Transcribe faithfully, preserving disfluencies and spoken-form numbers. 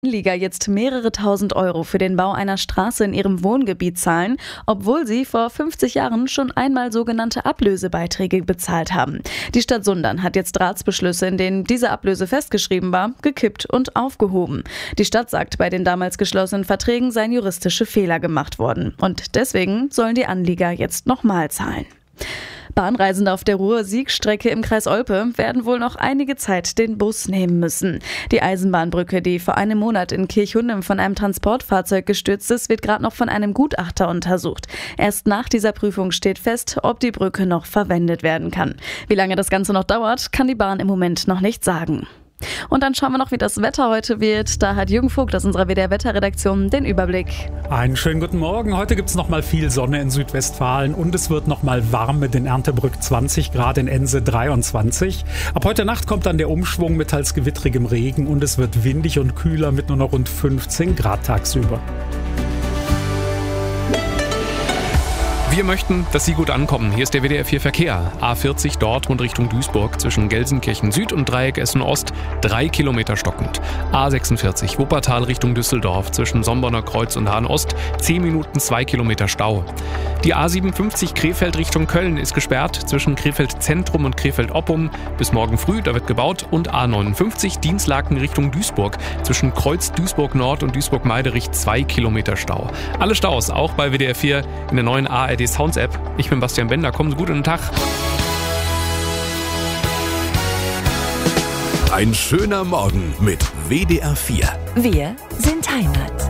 Anlieger jetzt mehrere tausend Euro für den Bau einer Straße in ihrem Wohngebiet zahlen, obwohl sie vor fünfzig Jahren schon einmal sogenannte Ablösebeiträge bezahlt haben. Die Stadt Sundern hat jetzt Ratsbeschlüsse, in denen diese Ablöse festgeschrieben war, gekippt und aufgehoben. Die Stadt sagt, bei den damals geschlossenen Verträgen seien juristische Fehler gemacht worden. Und deswegen sollen die Anlieger jetzt nochmal zahlen. Bahnreisende auf der Ruhr-Sieg-Strecke im Kreis Olpe werden wohl noch einige Zeit den Bus nehmen müssen. Die Eisenbahnbrücke, die vor einem Monat in Kirchhundem von einem Transportfahrzeug gestürzt ist, wird gerade noch von einem Gutachter untersucht. Erst nach dieser Prüfung steht fest, ob die Brücke noch verwendet werden kann. Wie lange das Ganze noch dauert, kann die Bahn im Moment noch nicht sagen. Und dann schauen wir noch, wie das Wetter heute wird. Da hat Jürgen Vogt aus unserer W D R-Wetterredaktion den Überblick. Einen schönen guten Morgen. Heute gibt es noch mal viel Sonne in Südwestfalen und es wird noch mal warm mit den Erntebrück zwanzig Grad, in Ense dreiundzwanzig. Ab heute Nacht kommt dann der Umschwung mit teils gewittrigem Regen und es wird windig und kühler mit nur noch rund fünfzehn Grad tagsüber. Wir möchten, dass Sie gut ankommen. Hier ist der W D R vier Verkehr. A vierzig Dortmund Richtung Duisburg zwischen Gelsenkirchen Süd und Dreieck Essen Ost drei Kilometer stockend. A sechsundvierzig Wuppertal Richtung Düsseldorf zwischen Somborner Kreuz und Hahn Ost zehn Minuten zwei Kilometer Stau. Die A siebenundfünfzig Krefeld Richtung Köln ist gesperrt zwischen Krefeld Zentrum und Krefeld Oppum bis morgen früh, da wird gebaut. Und A neunundfünfzig Dienstlaken Richtung Duisburg zwischen Kreuz Duisburg Nord und Duisburg Meiderich zwei Kilometer Stau. Alle Staus auch bei W D R vier in der neuen A R D Sounds App. Ich bin Bastian Bender. Kommen Sie gut in den Tag. Ein schöner Morgen mit W D R vier. Wir sind Heimat.